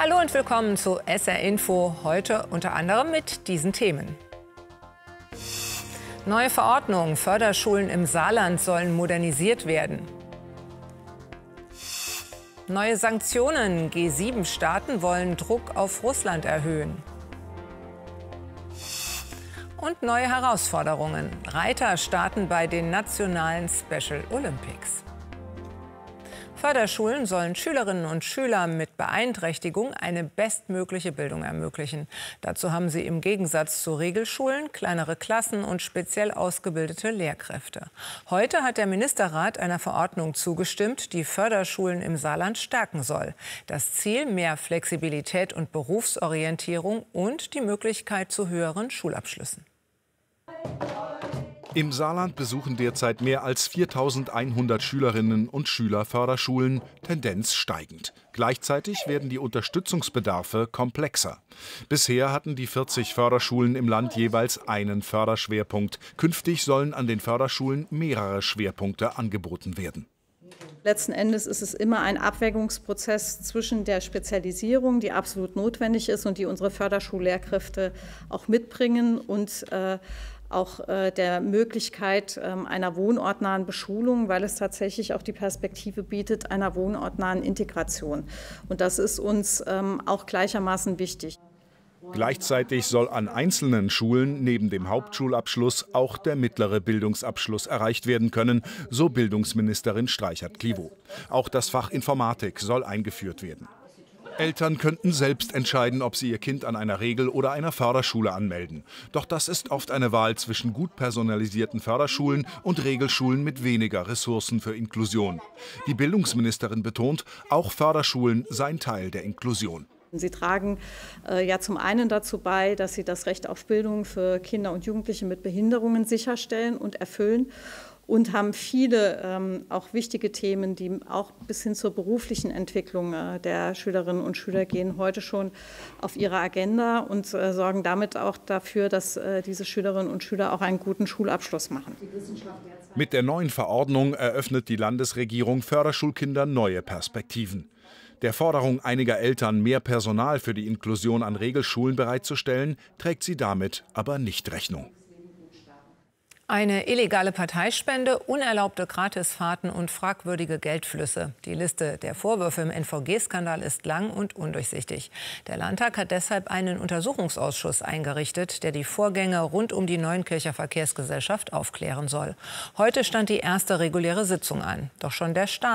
Hallo und willkommen zu SR Info, heute unter anderem mit diesen Themen. Neue Verordnung, Förderschulen im Saarland sollen modernisiert werden. Neue Sanktionen, G7-Staaten wollen Druck auf Russland erhöhen. Und neue Herausforderungen, Reiter starten bei den nationalen Special Olympics. Förderschulen sollen Schülerinnen und Schülern mit Beeinträchtigung eine bestmögliche Bildung ermöglichen. Dazu haben sie im Gegensatz zu Regelschulen kleinere Klassen und speziell ausgebildete Lehrkräfte. Heute hat der Ministerrat einer Verordnung zugestimmt, die Förderschulen im Saarland stärken soll. Das Ziel: mehr Flexibilität und Berufsorientierung und die Möglichkeit zu höheren Schulabschlüssen. Im Saarland besuchen derzeit mehr als 4.100 Schülerinnen und Schüler Förderschulen, Tendenz steigend. Gleichzeitig werden die Unterstützungsbedarfe komplexer. Bisher hatten die 40 Förderschulen im Land jeweils einen Förderschwerpunkt. Künftig sollen an den Förderschulen mehrere Schwerpunkte angeboten werden. Letzten Endes ist es immer ein Abwägungsprozess zwischen der Spezialisierung, die absolut notwendig ist und die unsere Förderschullehrkräfte auch mitbringen, und auch der Möglichkeit einer wohnortnahen Beschulung, weil es tatsächlich auch die Perspektive bietet einer wohnortnahen Integration. Und das ist uns auch gleichermaßen wichtig. Gleichzeitig soll an einzelnen Schulen neben dem Hauptschulabschluss auch der mittlere Bildungsabschluss erreicht werden können, so Bildungsministerin Streichert-Clivaux. Auch das Fach Informatik soll eingeführt werden. Eltern könnten selbst entscheiden, ob sie ihr Kind an einer Regel- oder einer Förderschule anmelden. Doch das ist oft eine Wahl zwischen gut personalisierten Förderschulen und Regelschulen mit weniger Ressourcen für Inklusion. Die Bildungsministerin betont, auch Förderschulen seien Teil der Inklusion. Sie tragen ja zum einen dazu bei, dass sie das Recht auf Bildung für Kinder und Jugendliche mit Behinderungen sicherstellen und erfüllen, und haben viele auch wichtige Themen, die auch bis hin zur beruflichen Entwicklung der Schülerinnen und Schüler gehen, heute schon auf ihrer Agenda und sorgen damit auch dafür, dass diese Schülerinnen und Schüler auch einen guten Schulabschluss machen. Mit der neuen Verordnung eröffnet die Landesregierung Förderschulkindern neue Perspektiven. Der Forderung einiger Eltern, mehr Personal für die Inklusion an Regelschulen bereitzustellen, trägt sie damit aber nicht Rechnung. Eine illegale Parteispende, unerlaubte Gratisfahrten und fragwürdige Geldflüsse. Die Liste der Vorwürfe im NVG-Skandal ist lang und undurchsichtig. Der Landtag hat deshalb einen Untersuchungsausschuss eingerichtet, der die Vorgänge rund um die Neunkircher Verkehrsgesellschaft aufklären soll. Heute stand die erste reguläre Sitzung an. Doch schon der Start